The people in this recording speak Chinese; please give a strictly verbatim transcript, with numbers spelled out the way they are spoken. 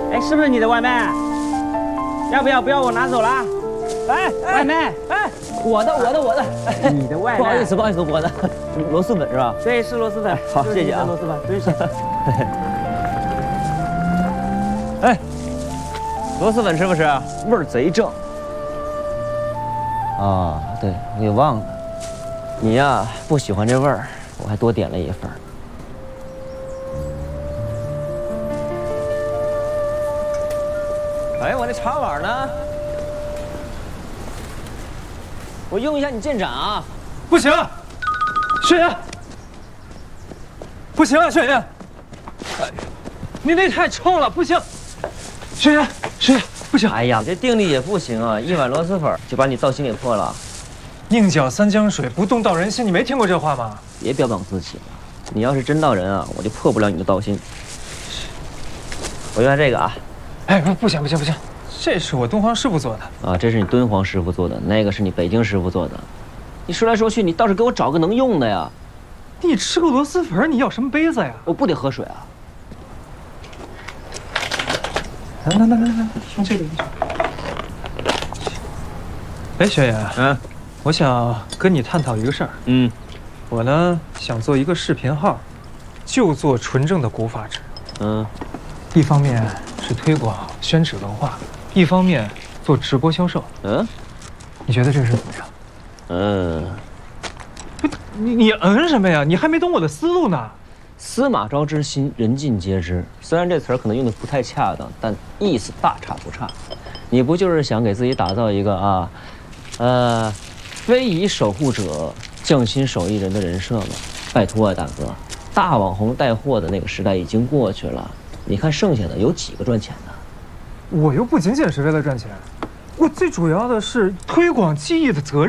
哎，是不是你的外卖？要不要？不要我拿走了。哎，外卖，哎， 我的，我的，我的。 你的外卖。 不好意思，不好意思，我的螺蛳粉是吧？ 对，是螺蛳粉。 好，谢谢啊。 螺蛳粉，对不起。 哎，螺蛳粉吃不吃？味儿贼正。啊，对，我给忘了。你呀，不喜欢这味儿，我还多点了一份。哎，我那茶碗呢？我用一下你剑斩啊！ 不行，雪爷，不行啊，雪爷，哎，你那太臭了，不行，雪爷，雪爷，不行！ 哎呀，这定力也不行啊，一碗螺蛳粉就把你道心给破了。 宁搅三江水，不动道人心，你没听过这话吗？ 别标榜自己了，你要是真道人啊，我就破不了你的道心。我用下这个啊。 哎，不，不行，不行，不行。这是我敦煌师傅做的啊，这是你敦煌师傅做的，那个是你北京师傅做的。你说来说去，你倒是给我找个能用的呀！ 你吃个螺蛳粉，你要什么杯子呀？ 我不得喝水啊！ 来来来来来，用这个。哎，雪爷， 嗯， 我想跟你探讨一个事儿。 嗯， 我呢想做一个视频号，就做纯正的古法纸。 嗯， 一方面是推广宣纸文化。一方面做直播销售， 嗯， 你觉得这个事怎么样？ 嗯， 不，你你嗯什么呀？你还没懂我的思路呢。 司马昭之心，人尽皆知。虽然这词儿可能用的不太恰当，但意思大差不差。你不就是想给自己打造一个啊，呃，非遗守护者、匠心手艺人的人设吗？拜托啊，大哥，大网红带货的那个时代已经过去了。你看剩下的有几个赚钱的？ 我又不仅仅是为了赚钱，我最主要的是推广技艺的责任。